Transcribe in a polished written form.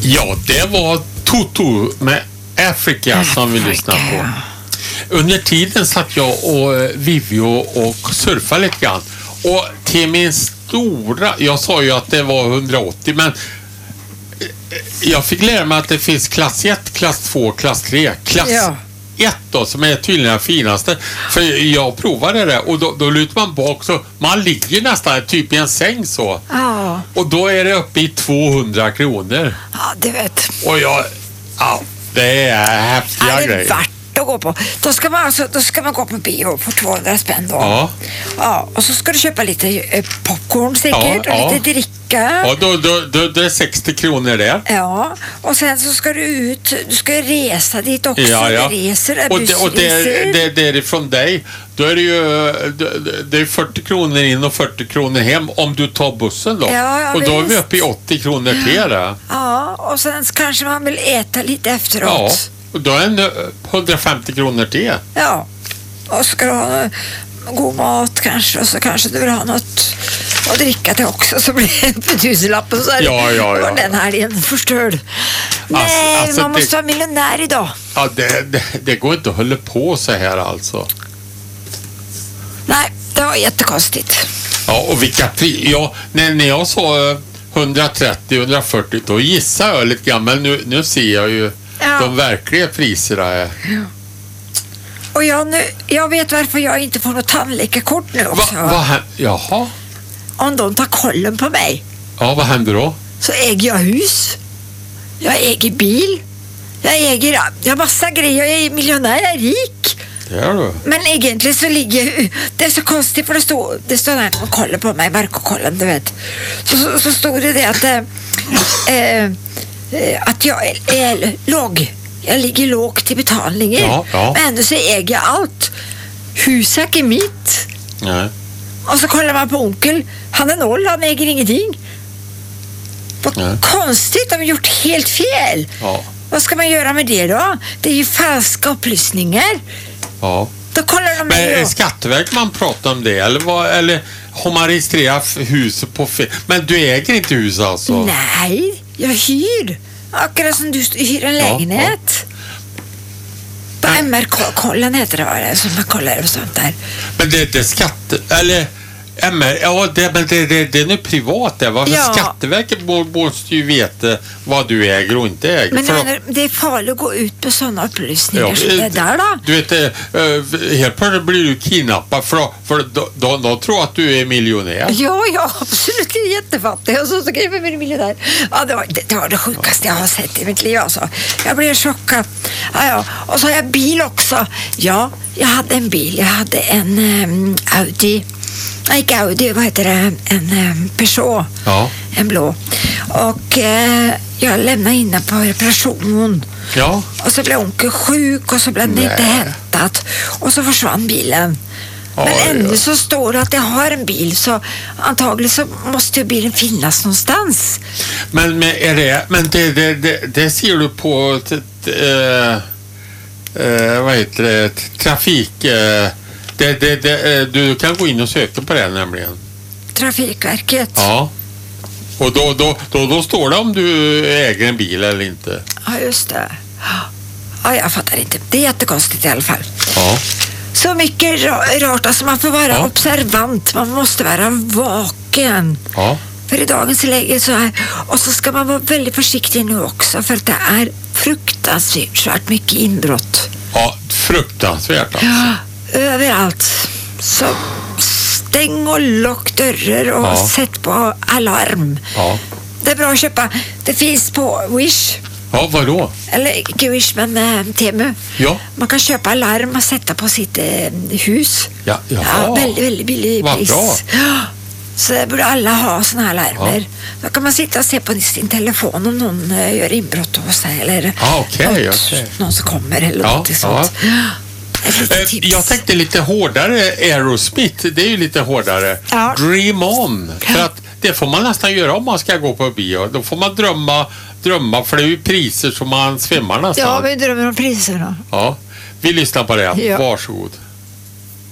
Ja, det var Toto med Africa som vi lyssnade på. Under tiden satt jag och Vivio och surfade lite grann. Och till min stora... Jag sa ju att det var 180, men jag fick lära mig att det finns klass 1, klass 2, klass 3. Klass 1 då, som är tydligen den finaste. För jag provade det och då lutar man bak så man ligger nästan typ i en säng så. Ja. Och då är det uppe i 200 kronor. Ja, du vet. Och det är häftiga grejer. Det är värt att gå på. Då ska man gå på bio för 200 spänn då. Ja. Ja, och så ska du köpa lite popcorn säkert och lite dricka. Ja, då är 60 kronor där. Ja, och sen så ska du ska resa dit också. Ja. Reser, och det är ifrån dig. Då är det ju det är 40 kronor in och 40 kronor hem om du tar bussen då. Ja, och då är vi uppe i 80 kronor till det. Ja, och sen kanske man vill äta lite efteråt. Ja, och då är det 150 kronor till. Ja, och så ska du ha god mat kanske, och så kanske du vill ha något att dricka till också, så blir det på 1000-lappen så är och den här är förstörd. Nej, man måste vara miljonär idag. Ja, det går inte att hålla på så här alltså. Nej, det var jättekonstigt. Ja, och vilka när jag sa 130-140 då gissade jag lite grann, men nu ser jag ju de verkliga priserna. Ja. Och jag vet varför jag inte får något tandläkarkort nu också. Jaha. Om de tar kollen på mig. Ja, vad händer då? Så äger jag hus. Jag äger bil. Jag har massa grejer. Jag är miljonär, jag är rik. Det är du. Men egentligen så det är så konstigt, för det står där och kollar på mig, markokollen, du vet. Så stod det att jag är låg. Jag ligger lågt i betalningen. Ja. Men ändå så äger jag allt. Huset är mitt. Nej. Och så kollar man på onkel. Han är 0, han äger ingenting. Vad konstigt, de har gjort helt fel. Ja. Vad ska man göra med det då? Det är ju falska upplysningar. Ja. Då kollar de. Men är Skatteverket man pratar om det? Eller har man registrerat huset på fel? Men du äger inte hus alltså? Nej, jag hyr. Akkurat som du hyr en lägenhet. På MR-kollen heter det, var som man kollar och sånt där. Men det är eller MR, men det är nu privat det. Varför Skatteverket måste ju veta vad du äger och inte äger. Men det är farligt att gå ut på sådana upplysningar som det där då. Du vet, helt plötsligt blir du kidnappad för de tror att du är miljonär. Ja, absolut. Det är jättefattig. Och så skriver vi miljonär. Ja, det var det sjukaste jag har sett i mitt liv alltså. Jag blev chockad. Ja. Och så har jag bil också. Ja, jag hade en bil. Jag hade en Audi. Vad heter det? En Peugeot. Ja. En blå. Och jag lämnade in den på reparation. Ja. Och så blev onkel sjuk och så blev det inte hämtat. Och så försvann bilen. Men ändå så står det att jag har en bil, så antagligen så måste ju bilen finnas någonstans. Men det ser du på vad heter det? Trafik... du kan gå in och söka på det nämligen. Trafikverket. Ja. Och då står det om du äger en bil eller inte. Ja, just det. Ja, jag fattar inte. Det är jättekonstigt i alla fall. Ja. Så mycket rart. Alltså man får vara observant. Man måste vara vaken. Ja. För i dagens läge så här. Och så ska man vara väldigt försiktig nu också. För att det är fruktansvärt mycket inbrott. Ja, fruktansvärt alltså. Ja, överallt. Så stäng och lock dörrar och sätt på alarm. Ja. Det är bra att köpa. Det finns på Wish. Ja, vadå? Eller inte Wish, men Temu. Ja. Man kan köpa alarm och sätta på sitt hus. Ja, väldigt, väldigt billig pris. Bra. Så borde alla ha såna här alarmer. Ja. Då kan man sitta och se på sin telefon om någon gör inbrott hos sig. Eller någon som kommer eller något sånt. Jag tänkte lite hårdare Aerosmith, det är ju lite hårdare. Ja. Dream on. För att det får man nästan göra om man ska gå på bio. Då får man drömma för det är ju priser som man svimmar nästan. Ja, vi drömmer om priserna. Ja, vi lyssnar på det. Ja. Varsågod.